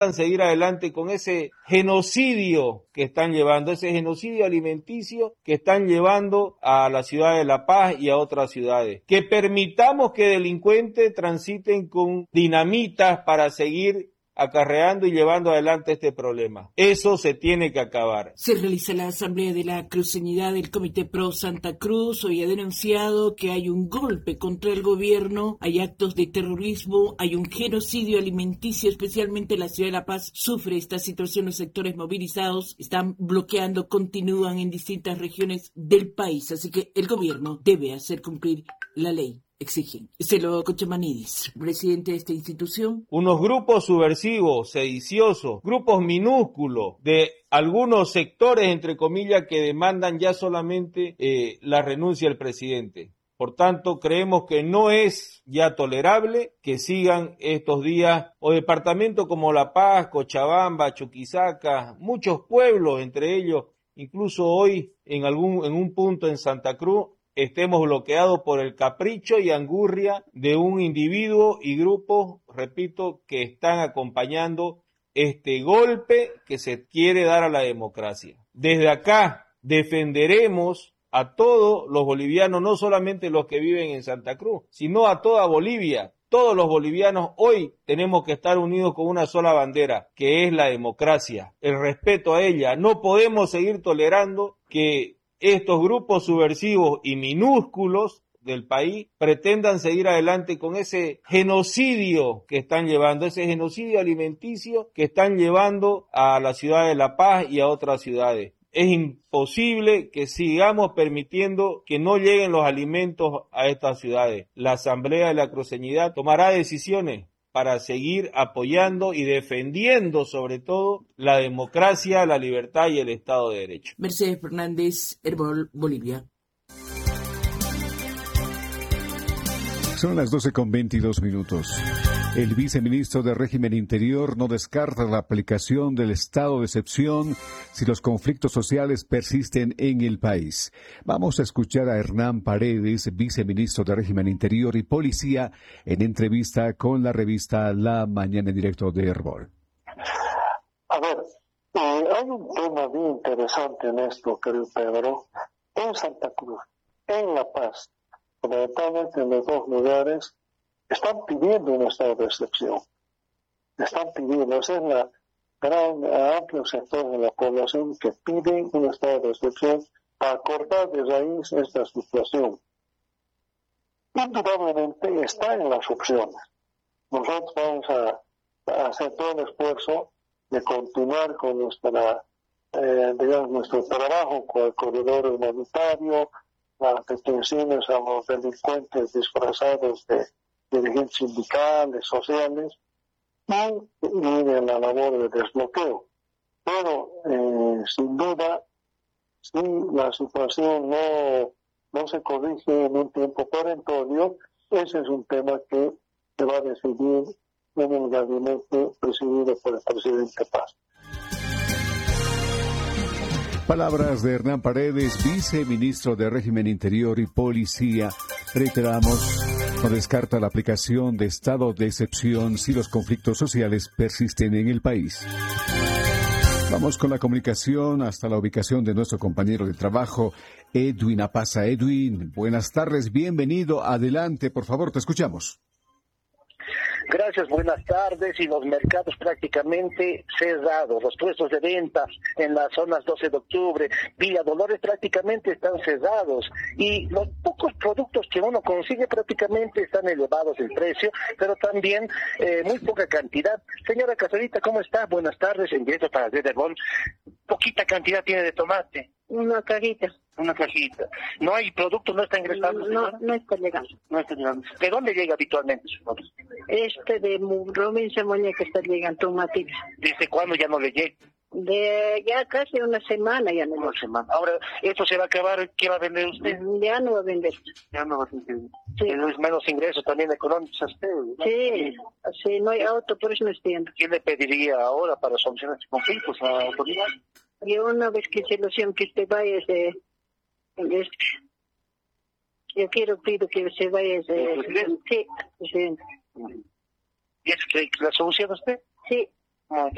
seguir adelante con ese genocidio que están llevando, ese genocidio alimenticio que están llevando a la ciudad de La Paz y a otras ciudades. Que permitamos que delincuentes transiten con dinamitas para seguir acarreando y llevando adelante este problema. Eso se tiene que acabar. Se realiza la asamblea de la cruceñidad del Comité Pro Santa Cruz. Hoy ha denunciado que hay un golpe contra el gobierno, hay actos de terrorismo, hay un genocidio alimenticio, especialmente la ciudad de La Paz sufre esta situación. Los sectores movilizados están bloqueando, continúan en distintas regiones del país, así que el gobierno debe hacer cumplir la ley. Exigen. Celo Cochamanidis, presidente de esta institución. Unos grupos subversivos, sediciosos, grupos minúsculos de algunos sectores, entre comillas, que demandan ya solamente la renuncia del presidente. Por tanto, creemos que no es ya tolerable que sigan estos días o departamentos como La Paz, Cochabamba, Chuquisaca, muchos pueblos, entre ellos, incluso hoy en un punto en Santa Cruz, estemos bloqueados por el capricho y angurria de un individuo y grupos, repito, que están acompañando este golpe que se quiere dar a la democracia. Desde acá defenderemos a todos los bolivianos, no solamente los que viven en Santa Cruz, sino a toda Bolivia. Todos los bolivianos hoy tenemos que estar unidos con una sola bandera, que es la democracia, el respeto a ella. No podemos seguir tolerando que estos grupos subversivos y minúsculos del país pretendan seguir adelante con ese genocidio que están llevando, ese genocidio alimenticio que están llevando a la ciudad de La Paz y a otras ciudades. Es imposible que sigamos permitiendo que no lleguen los alimentos a estas ciudades. La Asamblea de la Cruceñidad tomará decisiones para seguir apoyando y defendiendo sobre todo la democracia, la libertad y el Estado de Derecho. Mercedes Fernández, Herbol, Bolivia. Son las 12:22. El viceministro de Régimen Interior no descarta la aplicación del estado de excepción si los conflictos sociales persisten en el país. Vamos a escuchar a Hernán Paredes, viceministro de Régimen Interior y Policía, en entrevista con la revista La Mañana en Directo de Herbol. A ver, hay un tema bien interesante en esto, querido Pedro. En Santa Cruz, en La Paz, fundamentalmente en los dos lugares, están pidiendo un estado de excepción. Están pidiendo, ese es la gran, amplio sector de la población que piden un estado de excepción para cortar de raíz esta situación. Indudablemente está en las opciones. Nosotros vamos a hacer todo el esfuerzo de continuar con nuestro trabajo con el corredor humanitario, las detenciones a los delincuentes disfrazados de dirigentes sindicales, sociales, y en la labor de desbloqueo. Pero, sin duda, si la situación no se corrige en un tiempo perentorio, ese es un tema que se va a decidir en el gabinete presidido por el presidente Paz. Palabras de Hernán Paredes, viceministro de Régimen Interior y Policía. Reiteramos, no descarta la aplicación de estado de excepción si los conflictos sociales persisten en el país. Vamos con la comunicación hasta la ubicación de nuestro compañero de trabajo, Edwin Apaza. Edwin, buenas tardes, bienvenido. Adelante, por favor, te escuchamos. Gracias, buenas tardes. Y los mercados prácticamente cerrados, los puestos de venta en las zonas 12 de octubre, Villa Dolores prácticamente están cerrados y los pocos productos que uno consigue prácticamente están elevados el precio, pero también muy poca cantidad. Señora Caserita, ¿cómo está? Buenas tardes, en directo para Red Herbol. Poquita cantidad tiene de tomate. Una cajita. Una cajita. ¿No hay producto? ¿No está ingresando? No está llegando. No está llegando. ¿De dónde llega habitualmente su producto? De provincia Muñeca está llegando tomate. ¿Desde cuándo ya no le llega? De ya casi una semana ya no. Una semana. Ahora, ¿esto se va a acabar? ¿Qué va a vender usted? Ya no va a vender. Ya no va a vender. Sí. Es menos ingresos también económicos a usted, ¿no? Sí, no hay auto, por eso no estoy yendo. ¿Qué le pediría ahora para solucionar estos conflictos a la autoridad? Yo una vez que se ilusión que te vayas yo pido que se vaya ¿Presidente? Sí, presidente. ¿Y es la solución a usted? Sí.